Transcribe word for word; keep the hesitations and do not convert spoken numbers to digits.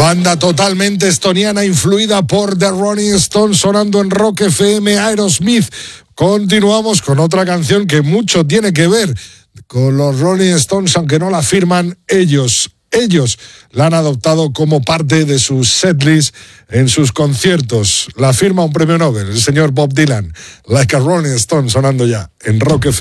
Banda totalmente estoniana influida por The Rolling Stones, sonando en Rock F M. Aerosmith. Continuamos con otra canción que mucho tiene que ver con los Rolling Stones, aunque no la firman ellos. Ellos la han adoptado como parte de sus setlist en sus conciertos. La firma un premio Nobel, el señor Bob Dylan. Like a Rolling Stone, sonando ya en Rock F M.